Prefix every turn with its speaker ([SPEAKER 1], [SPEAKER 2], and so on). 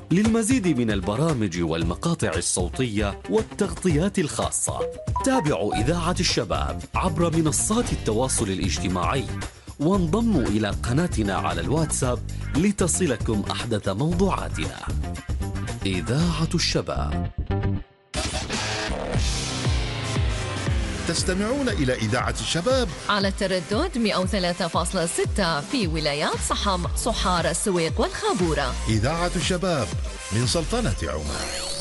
[SPEAKER 1] للمزيد من البرامج والمقاطع الصوتية والتغطيات الخاصة تابعوا إذاعة الشباب عبر منصات التواصل الاجتماعي، وانضموا إلى قناتنا على الواتساب لتصلكم أحدث موضوعاتنا. إذاعة الشباب.
[SPEAKER 2] تستمعون إلى إذاعة الشباب
[SPEAKER 3] على التردد 103.6 في ولايات صحم، صحار، السويق والخابورة.
[SPEAKER 2] إذاعة الشباب من سلطنة عمان.